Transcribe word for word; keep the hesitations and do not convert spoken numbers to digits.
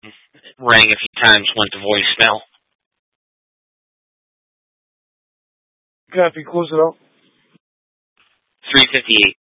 rang a few times, went to voicemail. Copy, close it out. three fifty-eight.